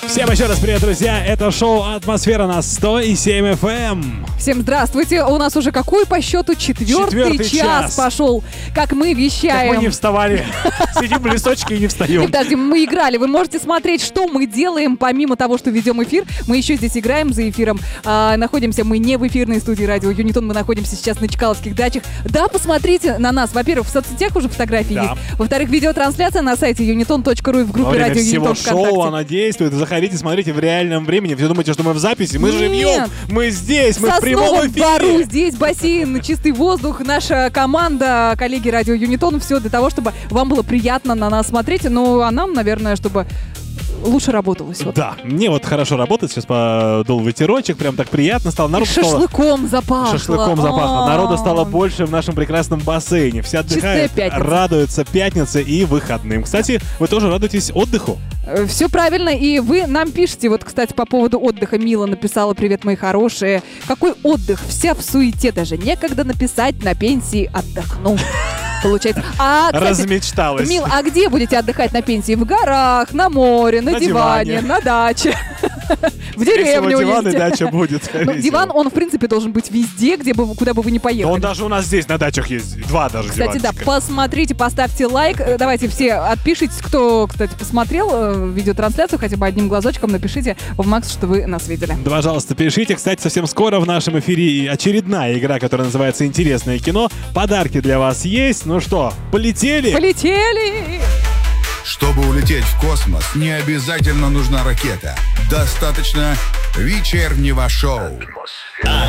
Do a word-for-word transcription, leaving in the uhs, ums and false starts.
Всем еще раз привет, друзья. Это шоу «Атмосфера» на сто семь эф эм. Всем здравствуйте. У нас уже какой по счету четвертый, Четвертый час, час пошел, как мы вещаем. Как мы не вставали. Сидим в лесочке и не встаем. Подожди, мы играли. Вы можете смотреть, что мы делаем, помимо того, что ведем эфир. Мы еще здесь играем за эфиром. А, находимся мы не в эфирной студии радио Юнитон. Мы находимся сейчас на Чкаловских дачах. Да, посмотрите на нас. Во-первых, в соцсетях уже фотографии Да. есть. Во-вторых, видеотрансляция на сайте юнитон точка ру и в Во группе время радио всего Юнитон шоу ВКонтакте. она действует. Заходите, смотрите в реальном времени. Все думаете, что мы в записи. Мы Нет. живем. Мы здесь. Мы В в прямом Сосновом Бору, эфире. здесь бассейн, чистый воздух, наша команда, коллеги радио Юнитон, все для того, чтобы вам было приятно на нас смотреть, ну а нам, наверное, чтобы лучше работалось. Вот. Да, мне вот хорошо работает. Сейчас подул ветерочек, прям так приятно стало. Народ стало... Шашлыком запахло. Шашлыком запахло. А-а-а. Народу стало больше в нашем прекрасном бассейне. Все отдыхают, Чистая пятница. радуются пятнице и выходным. Кстати, вы тоже радуетесь отдыху? Все правильно, и вы нам пишете, вот, кстати, по поводу отдыха. Мила написала: привет, мои хорошие. Какой отдых? Вся в суете, даже некогда написать, на пенсии отдохну. Получается. А, кстати, Размечталась. Мил, а где будете отдыхать на пенсии? В горах, на море, на, На диване, диване. на даче, в Скорее всего, деревню диван и уедете. дача будет. скорее Ну, всего. диван, он, в принципе, должен быть везде, где бы, куда бы вы ни Да поехали. он даже у нас здесь на дачах есть. Два даже Кстати, да, диванчика. посмотрите, поставьте лайк. Э, Давайте все отпишитесь, кто, кстати, посмотрел э, видеотрансляцию, хотя бы одним глазочком напишите в Макс, что вы нас видели. Да, пожалуйста, пишите. Кстати, совсем скоро в нашем эфире и очередная игра, которая называется «Интересное кино». Подарки для вас есть. Ну что, полетели? Полетели! Чтобы улететь в космос, не обязательно нужна ракета. Достаточно вечернего шоу.